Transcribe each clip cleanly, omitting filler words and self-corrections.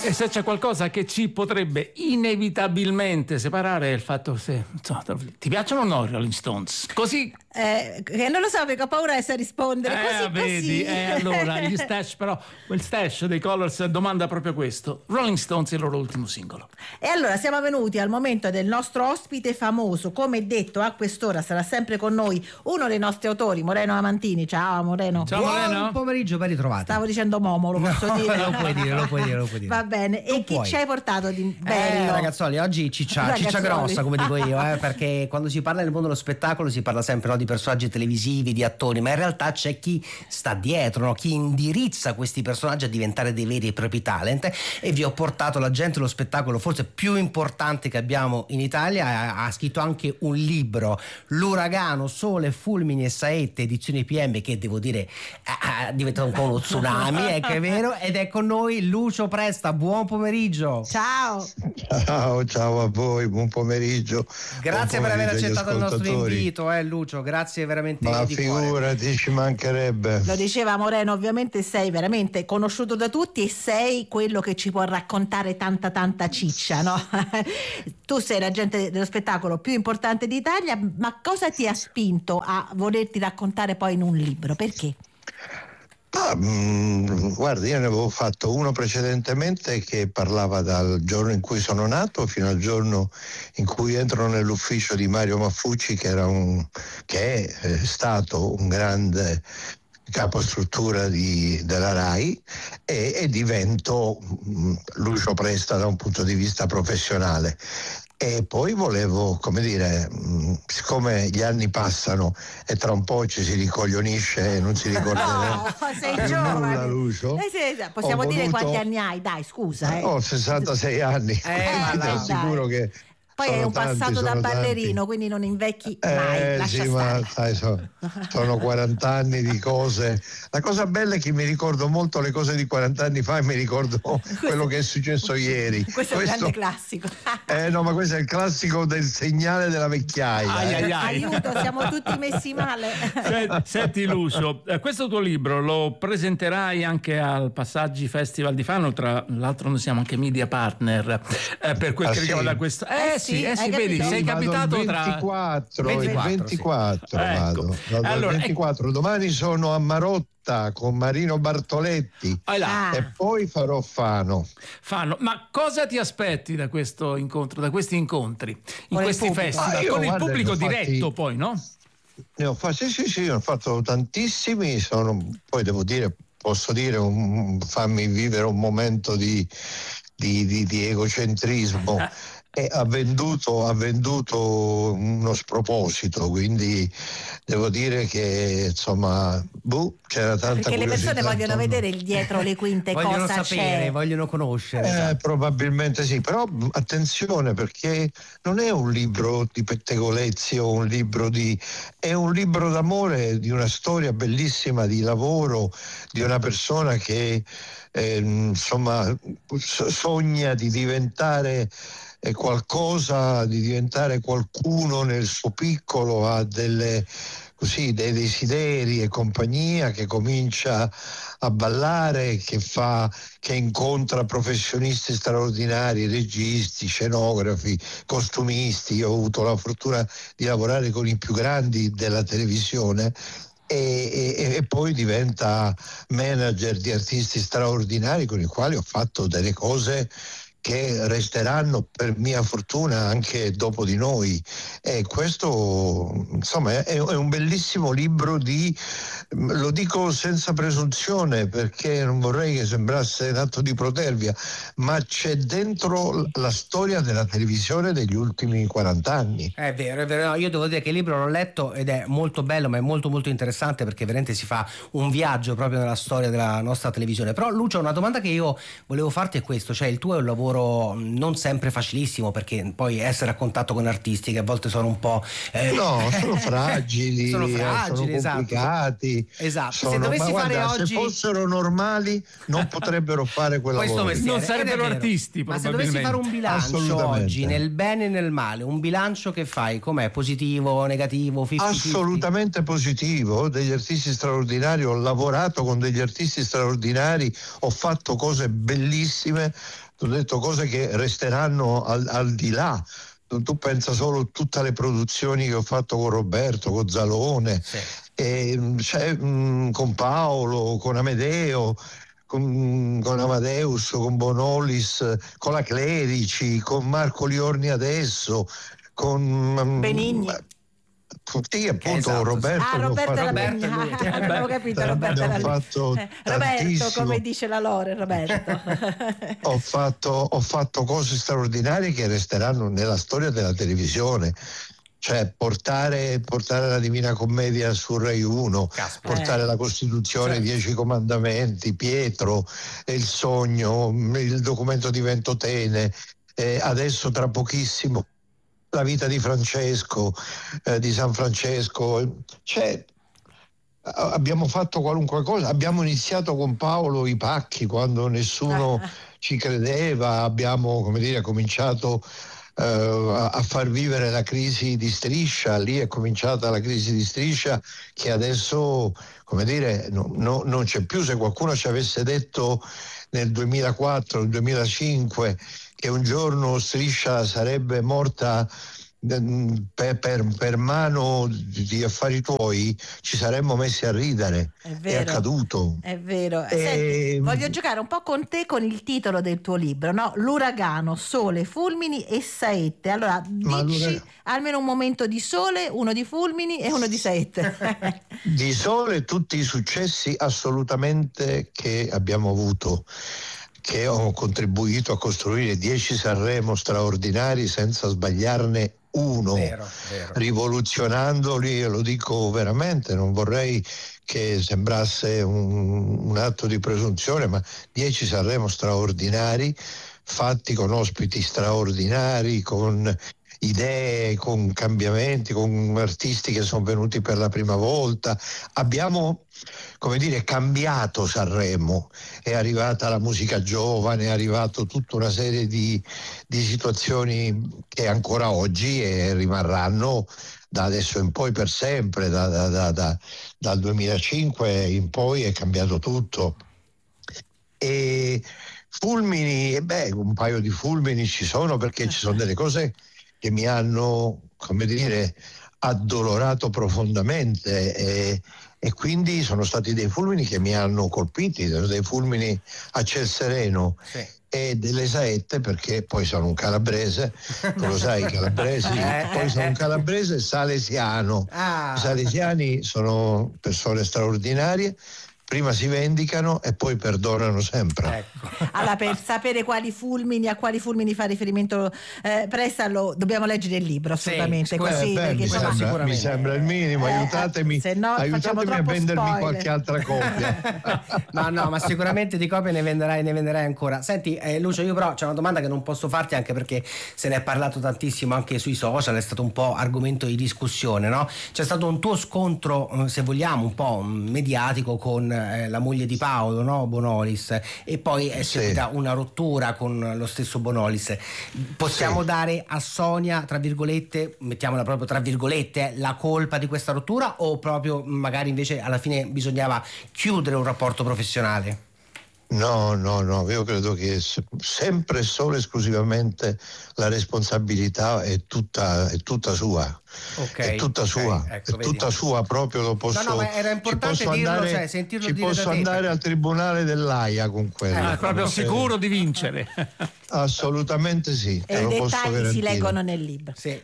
E se c'è qualcosa che ci potrebbe inevitabilmente separare è il fatto se insomma, ti piacciono o no i Rolling Stones? Così che non lo so perché ho paura di rispondere così vedi, così. Allora gli Stash, però quel Stash dei Colors domanda proprio questo: Rolling Stones, il loro ultimo singolo. E allora siamo venuti al momento del nostro ospite famoso. Come detto, a quest'ora sarà sempre con noi uno dei nostri autori, Moreno Amantini. Ciao Moreno. Ciao Moreno. Buon pomeriggio, ben ritrovati. Stavo dicendo Momo, lo posso dire? Lo puoi dire. Va bene. E chi ci hai portato di bello? Ragazzoli, oggi ciccia grossa, come dico io, perché quando si parla nel mondo dello spettacolo si parla sempre, no, di personaggi televisivi, di attori, ma in realtà c'è chi sta dietro, no? Chi indirizza questi personaggi a diventare dei veri e propri talent. E vi ho portato la gente dello spettacolo forse più importante che abbiamo in Italia. Ha scritto anche un libro, L'uragano, sole, fulmini e saette, edizioni PM, che devo dire è diventato un po' uno tsunami, che è vero. Ed è con noi Lucio Presta. Buon pomeriggio. Ciao a voi, buon pomeriggio. Grazie per aver accettato il nostro invito, Lucio, grazie veramente. Ma figurati, ci mancherebbe. Lo diceva Moreno, ovviamente sei veramente conosciuto da tutti e sei quello che ci può raccontare tanta ciccia, no? Tu sei l'agente dello spettacolo più importante d'Italia, ma cosa ti ha spinto a volerti raccontare poi in un libro? Perché? Guarda, io ne avevo fatto uno precedentemente che parlava dal giorno in cui sono nato fino al giorno in cui entro nell'ufficio di Mario Maffucci, che è stato un grande capostruttura della RAI, e divento Lucio Presta da un punto di vista professionale. E poi volevo, siccome gli anni passano e tra un po' ci si ricoglionisce e non si ricorderà sei giovane. nulla, Lucio. Possiamo dire quanti anni hai? Dai, scusa. Ho 66 anni, ti assicuro che poi hai un passato da ballerino, tanti. Quindi non invecchi mai. Lascia sì, stare. ma sai, sono 40 anni di cose. La cosa bella è che mi ricordo molto le cose di 40 anni fa e mi ricordo quello che è successo ieri. Questo è un grande classico. No, ma questo è il classico del segnale della vecchiaia. Aiuto, siamo tutti messi male. Senti Lucio, questo tuo libro lo presenterai anche al Passaggi Festival di Fano, tra l'altro noi siamo anche media partner per quel che riguarda questo. Sì, vedi, sei capitato il 24, il 24 vado. Allora, il 24, domani sono a Marotta con Marino Bartoletti e poi farò Fano. Ma cosa ti aspetti da questo incontro, da questi incontri, in questi festival? Con il pubblico diretto poi, no? Ne ho fatti, sì, ho fatto tantissimi, poi posso dire, fammi vivere un momento di egocentrismo. E ha venduto uno sproposito, quindi devo dire che insomma c'era tanta perché le persone vogliono intorno. vedere il dietro le quinte, vogliono cosa sapere, c'è, vogliono conoscere. Probabilmente sì, però attenzione, perché non è un libro di pettegolezzi o è un libro d'amore, di una storia bellissima di lavoro di una persona che sogna di diventare qualcosa, di diventare qualcuno nel suo piccolo, ha dei desideri e compagnia, che comincia a ballare, che incontra professionisti straordinari, registi, scenografi, costumisti. Io ho avuto la fortuna di lavorare con i più grandi della televisione. E poi diventa manager di artisti straordinari con i quali ho fatto delle cose che resteranno per mia fortuna anche dopo di noi. E questo insomma è un bellissimo libro lo dico senza presunzione perché non vorrei che sembrasse un atto di protervia, ma c'è dentro la storia della televisione degli ultimi 40 anni. È vero, no, io devo dire che il libro l'ho letto ed è molto bello, ma è molto molto interessante, perché veramente si fa un viaggio proprio nella storia della nostra televisione. Però Lucio, una domanda che io volevo farti è questo, cioè il tuo è un lavoro non sempre facilissimo, perché poi essere a contatto con artisti che a volte sono un po' sono fragili, sono complicati. Esatto. Se fossero normali non potrebbero fare quel lavoro. Non sarebbero artisti, ma se dovessi fare un bilancio oggi, nel bene e nel male, un bilancio che fai, com'è? Positivo, negativo, 50-50? Assolutamente positivo, degli artisti straordinari, ho lavorato con degli artisti straordinari, ho fatto cose bellissime, ho detto cose che resteranno al di là. Tu pensa solo a tutte le produzioni che ho fatto con Roberto, con Zalone, con Paolo, con Amedeo, con Amadeus, con Bonolis, con la Clerici, con Marco Liorni adesso, con Benigni. Sì, appunto, esatto. Roberto. Avevo capito, Roberto era Roberto, come dice la Lore, Roberto. Ho fatto cose straordinarie che resteranno nella storia della televisione. Cioè portare la Divina Commedia su Rai 1, portare la Costituzione, 10 comandamenti, Pietro, Il Sogno, il documento di Ventotene, adesso tra pochissimo la vita di Francesco, di San Francesco. Cioè, abbiamo fatto qualunque cosa, abbiamo iniziato con Paolo i pacchi quando nessuno ci credeva, abbiamo, come dire, cominciato a far vivere la crisi di Striscia. Lì è cominciata la crisi di Striscia che adesso, come dire, non c'è più. Se qualcuno ci avesse detto nel 2004, nel 2005 che un giorno Striscia sarebbe morta per mano di affari tuoi, ci saremmo messi a ridere. È accaduto. È vero. Senti, voglio giocare un po' con te con il titolo del tuo libro, no? L'uragano, sole, fulmini e saette. Allora, dici almeno un momento di sole, uno di fulmini e uno di saette. Di sole tutti i successi assolutamente che abbiamo avuto, che ho contribuito a costruire 10 Sanremo straordinari senza sbagliarne uno, vero. Rivoluzionandoli, e lo dico veramente, non vorrei che sembrasse un atto di presunzione, ma 10 Sanremo straordinari, fatti con ospiti straordinari, con idee, con cambiamenti, con artisti che sono venuti per la prima volta. Abbiamo, come dire, cambiato Sanremo, è arrivata la musica giovane, è arrivato tutta una serie di situazioni che ancora oggi rimarranno da adesso in poi per sempre, dal 2005 in poi è cambiato tutto. E fulmini, un paio di fulmini ci sono, perché ci sono delle cose che mi hanno, come dire, addolorato profondamente e quindi sono stati dei fulmini che mi hanno colpiti, dei fulmini a ciel sereno. E delle saette, perché poi sono un calabrese, tu lo sai, i calabresi, poi sono un calabrese salesiano. I salesiani sono persone straordinarie, prima si vendicano e poi perdonano sempre. Allora, per sapere a quali fulmini fa riferimento Presta, dobbiamo leggere il libro assolutamente, così, perché mi sembra il minimo. Aiutatemi a vendermi spoiler. Qualche altra copia. No, ma sicuramente di copie ne venderai ancora. Senti, Lucio, io però c'è una domanda che non posso farti, anche perché se ne è parlato tantissimo anche sui social, è stato un po' argomento di discussione, no? C'è stato un tuo scontro, se vogliamo, un po' mediatico con la moglie di Paolo, no? Bonolis, e poi è seguita una rottura con lo stesso Bonolis. Possiamo dare a Sonia, tra virgolette, mettiamola proprio tra virgolette, la colpa di questa rottura, o proprio magari invece alla fine bisognava chiudere un rapporto professionale? No, io credo che sempre e solo esclusivamente la responsabilità è tutta sua. È tutta sua, ecco, è tutta sua, proprio lo posso. No, ma era importante dirlo, sentirlo dire da te. Ci posso andare al tribunale dell'AIA con quello. È proprio sicuro di vincere. Assolutamente sì. E i dettagli si leggono nel libro. Sì.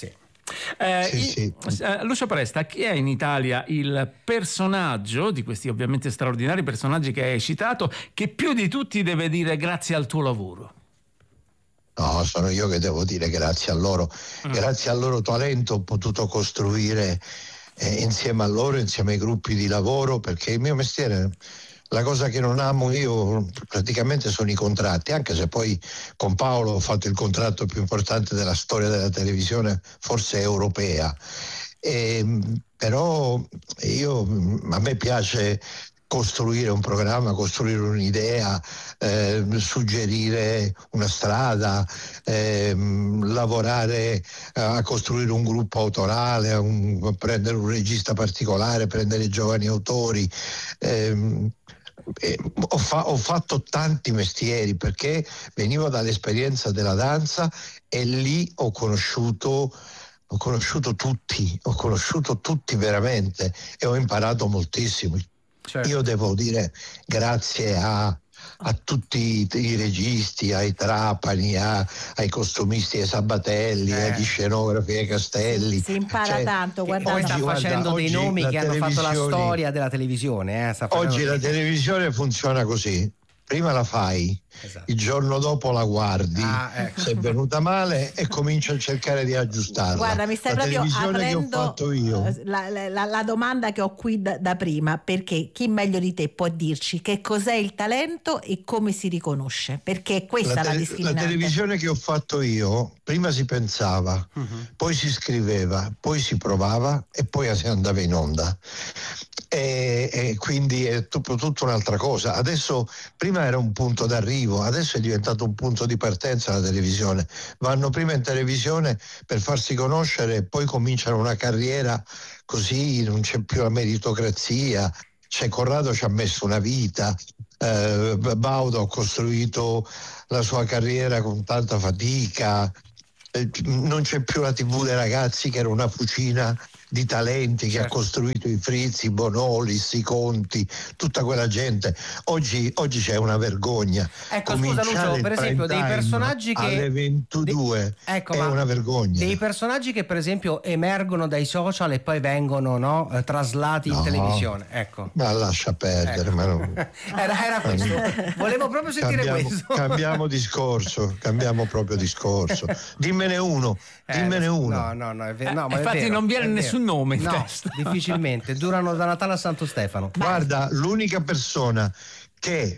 Lucio Presta, chi è in Italia il personaggio di questi ovviamente straordinari personaggi che hai citato che più di tutti deve dire grazie al tuo lavoro? No, sono io che devo dire grazie a loro. Grazie al loro talento ho potuto costruire insieme a loro, insieme ai gruppi di lavoro, perché il mio mestiere, la cosa che non amo io praticamente sono i contratti, anche se poi con Paolo ho fatto il contratto più importante della storia della televisione, forse europea. Però a me piace costruire un programma, costruire un'idea, suggerire una strada, lavorare a costruire un gruppo autorale, prendere un regista particolare, prendere giovani autori. Ho fatto tanti mestieri perché venivo dall'esperienza della danza e lì ho conosciuto tutti veramente, e ho imparato moltissimo. Certo. Io devo dire grazie a tutti i registi, ai Trapani, ai costumisti, ai Sabatelli, agli scenografi, ai Castelli. Si impara tanto, guardate. Poi sta facendo dei nomi che hanno fatto la storia della televisione. Oggi la televisione funziona così. Prima la fai, esatto. Il giorno dopo la guardi, se è venuta male, e cominci a cercare di aggiustarla. Guarda, mi stai proprio aprendo che ho fatto io. La domanda che ho qui da prima, perché chi meglio di te può dirci che cos'è il talento e come si riconosce? Perché questa è la discriminante. La televisione che ho fatto io, prima si pensava, poi si scriveva, poi si provava e poi si andava in onda. E quindi è tutta un'altra cosa. Adesso, prima era un punto d'arrivo, adesso è diventato un punto di partenza la televisione. Vanno prima in televisione per farsi conoscere e poi cominciano una carriera, così non c'è più la meritocrazia. Corrado ci ha messo una vita, Baudo ha costruito la sua carriera con tanta fatica, non c'è più la TV dei ragazzi che era una fucina di talenti, certo, che ha costruito i Frizzi, Bonolis, i Conti, tutta quella gente. Oggi c'è una vergogna. Ecco, scusa Lucio, per esempio dei personaggi che alle 22 è una vergogna. Dei personaggi che per esempio emergono dai social e poi vengono traslati in televisione. Ecco. Ma lascia perdere, ma no. Era questo. Volevo proprio sentire questo. Cambiamo proprio discorso. Dimmene uno. No, è vero. No, ma infatti è vero, non viene nessun nome in testa. Difficilmente. Durano da Natale a Santo Stefano. Guarda, l'unica persona che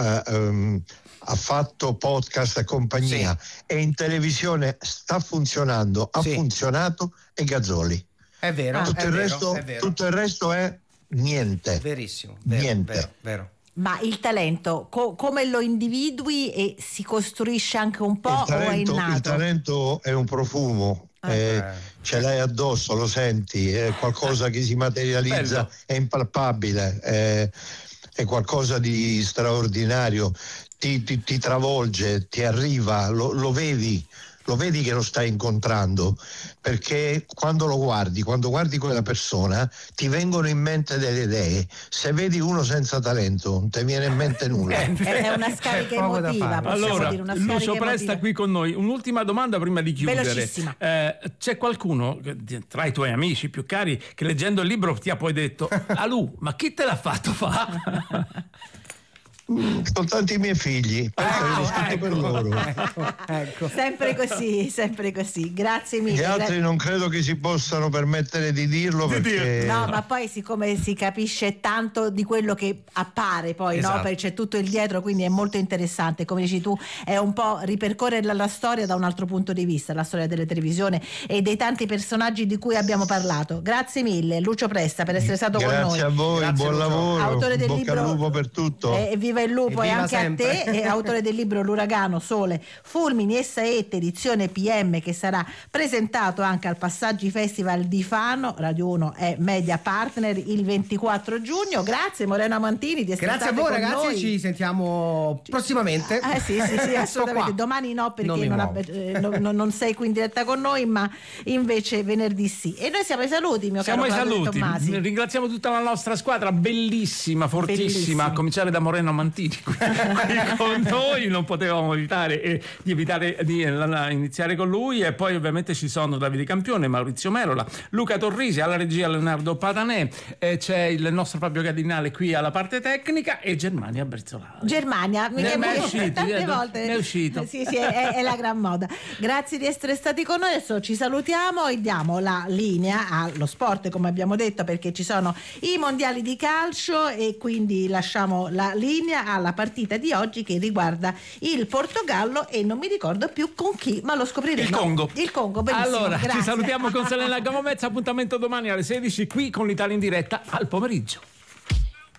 ha fatto podcast e compagnia, sì, e in televisione sta funzionando, ha funzionato, è Gazzoli. È vero. Tutto il resto è niente. Verissimo. Niente. Vero. Ma il talento, come lo individui e si costruisce anche un po' o è innato? Il talento è un profumo, ce l'hai addosso, lo senti, è qualcosa che si materializza, bello, è impalpabile, è qualcosa di straordinario, ti travolge, ti arriva, lo vedi che lo stai incontrando, perché quando guardi quella persona ti vengono in mente delle idee. Se vedi uno senza talento non ti viene in mente nulla. È una scarica emotiva. Allora, dire, una Lucio Presta qui con noi. Un'ultima domanda prima di chiudere. Velocissima. C'è qualcuno tra i tuoi amici più cari che leggendo il libro ti ha poi detto: Alù, ma chi te l'ha fatto fa? Soltanto i miei figli, per loro. Ecco. Sempre così. Grazie mille. Gli altri non credo che si possano permettere di dirlo, perché no, ma poi siccome si capisce tanto di quello che appare poi, esatto, no? Perché c'è tutto il dietro, quindi è molto interessante. Come dici tu, è un po' ripercorrere la storia da un altro punto di vista, la storia della televisione e dei tanti personaggi di cui abbiamo parlato. Grazie mille Lucio Presta per essere stato con noi. Grazie a voi, grazie, buon Lucio. lavoro, autore del bocca libro, al lupo per tutto. Viva il lupo e anche sempre. a te, autore del libro L'uragano, sole, fulmini e saette, edizione PM, che sarà presentato anche al Passaggi Festival di Fano. Radio 1 è media partner il 24 giugno. Grazie Morena Mantini di essere Grazie a voi ragazzi, noi. Ci sentiamo prossimamente. Sì, assolutamente. Domani no, perché non sei qui in diretta con noi, ma invece venerdì sì. E noi siamo ai saluti, mio caro Claudio Tommasi. Ringraziamo tutta la nostra squadra bellissima, fortissima, a cominciare da Morena Mantini qui con noi. Non potevamo evitare di iniziare con lui, e poi ovviamente ci sono Davide Campione, Maurizio Merola, Luca Torrisi, alla regia Leonardo Patanè, c'è il nostro Fabio Cardinale qui alla parte tecnica e Germania Berzolari. Germania, è uscito. Sì, è la gran moda. Grazie di essere stati con noi. Adesso ci salutiamo e diamo la linea allo sport, come abbiamo detto, perché ci sono i mondiali di calcio e quindi lasciamo la linea alla partita di oggi che riguarda il Portogallo e non mi ricordo più con chi, ma lo scopriremo. Il Congo, benissimo. Allora, grazie. ci salutiamo con Selena Gomez, appuntamento domani alle 16 qui con l'Italia in diretta al pomeriggio.